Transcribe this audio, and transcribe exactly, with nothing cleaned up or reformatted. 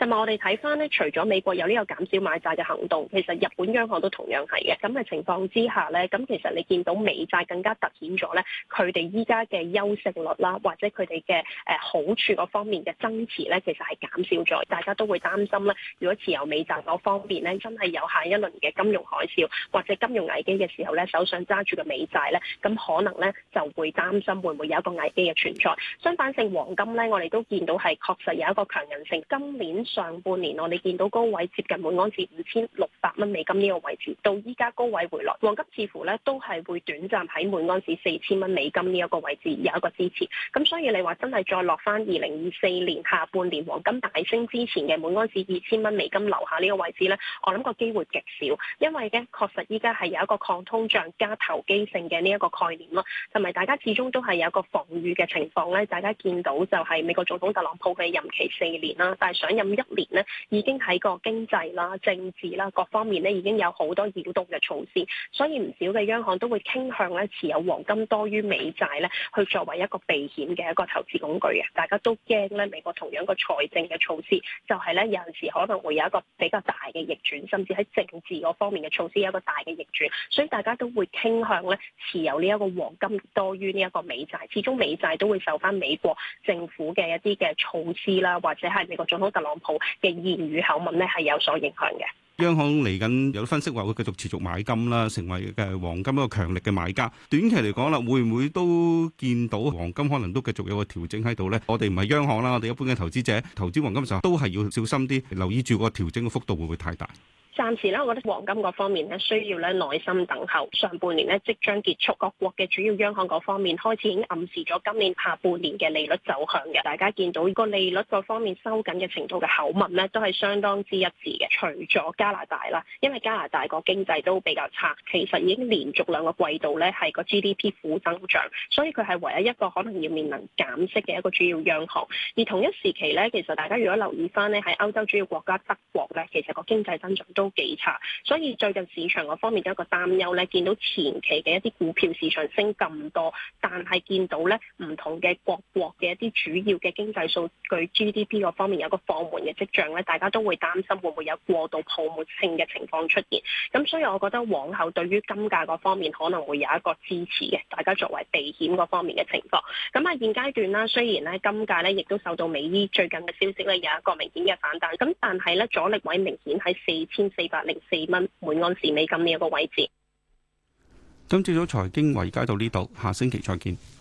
同埋我哋睇翻咧，除咗美國有呢個減少買債嘅行動，其實日本央行都同樣係嘅。咁嘅情況之下咧，咁其實你見到美債更加突顯咗咧，佢哋依家嘅優勝率啦，或者佢哋嘅誒好處嗰方面嘅增持咧，其實係減少咗。大家都會擔心咧，如果持有美債嗰方面咧，真係有下一輪嘅金融海嘯或者金融危機嘅時候咧，手上揸住嘅美債咧，咁可能咧就會擔心會唔會有一個危機嘅存在。相反性黃金咧，我哋都見到係確實有一個強韌性。今年上半年我哋見到高位接近每盎司五千六百蚊美金呢個位置，到依家高位回落，黃金似乎咧都係會短暫喺每盎司四千蚊美金呢一個位置有一個支持。咁所以你話真係再落翻二零二四年下半年黃金大升之前嘅每盎司二千蚊美金樓下呢個位置咧，我諗個機會極少，因為咧確實依家係有一個抗通脹加投機性嘅呢一個概念咯，同埋大家始終都係有一個防禦嘅情況咧。大家見到就係美國總統特朗普嘅任期四年啦，但係上任一年呢，已經喺個經濟啦、政治啦各方面呢已經有好多擾動嘅措施，所以唔少嘅央行都會傾向咧持有黃金多於美債咧，去作為一個避險嘅一個投資工具嘅。大家都驚咧美國同樣個財政嘅措施，就係咧有陣時可能會有一個比較大嘅逆轉，甚至喺政治嗰方面嘅措施有一個大嘅逆轉，所以大家都會傾向咧持有呢一個黃金多於呢一個美債。始終美債都會受翻美國政府嘅一啲嘅措施啦，或者係美國總統特朗普嘅言語口吻咧係有所影響嘅。 央行嚟緊有分析話會繼續持續買金啦，成為嘅黃金一個強力嘅買家。短期嚟講啦，會唔會都見到黃金可能都繼續有個調整喺度呢？我哋唔係央行啦，我哋一般嘅投資者投資黃金嘅時候都係要小心啲，留意住個調整嘅幅度會唔會太大？ 暫時咧，我覺得黃金嗰方面咧需要咧耐心等候。上半年咧即將結束，各國嘅主要央行嗰方面開始已經暗示咗今年下半年嘅利率走向嘅。大家見到個利率嗰方面收緊嘅程度嘅口吻咧，都係相當之一致嘅。除咗加拿大啦，因為加拿大個經濟都比較差，其實已經連續兩個季度咧係個 G D P 負增長，所以佢係唯一一個可能要面臨減息嘅一個主要央行。而同一時期咧，其實大家如果留意翻咧，喺歐洲主要國家德國咧，其實個經濟增長都都幾差，所以最近市場嗰方面嘅一個擔憂咧，見到前期嘅一啲股票市場升咁多，但係見到咧唔同嘅各國嘅一啲主要嘅經濟數據 G D P 嗰方面有個放緩嘅跡象咧，大家都會擔心會唔會有過度泡沫性嘅情況出現。咁所以我覺得往後對於金價嗰方面可能會有一個支持嘅，大家作為避險嗰方面嘅情況。咁啊現階段啦，雖然咧金價咧亦都受到美伊最近嘅消息咧有一個明顯嘅反彈，咁但係咧阻力位明顯喺四千四百零四蚊每盎司美金呢一個位置。 今朝早財經華爾街到呢度，下星期再見。